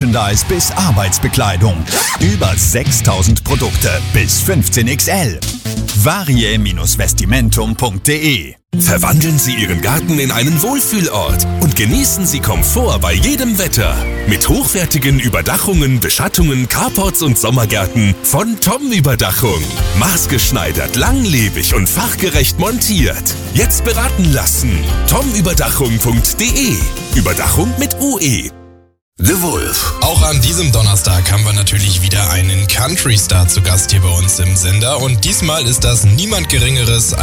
Merchandise bis Arbeitsbekleidung. Über 6000 Produkte bis 15XL. Varie-vestimentum.de. Verwandeln Sie Ihren Garten in einen Wohlfühlort und genießen Sie Komfort bei jedem Wetter. Mit hochwertigen Überdachungen, Beschattungen, Carports und Sommergärten von Tom Überdachung. Maßgeschneidert, langlebig und fachgerecht montiert. Jetzt beraten lassen. tomüberdachung.de. Überdachung mit UE. The Wolf. Auch an diesem Donnerstag haben wir natürlich wieder einen Country-Star zu Gast hier bei uns im Sender. Und diesmal ist das niemand Geringeres